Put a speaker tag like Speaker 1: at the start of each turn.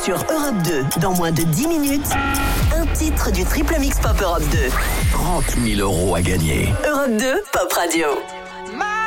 Speaker 1: sur Europe 2 dans moins de 10 minutes. Un titre du Triple Mix Pop Europe 2.
Speaker 2: 30 000 € à gagner.
Speaker 1: Europe 2 Pop Radio.
Speaker 3: My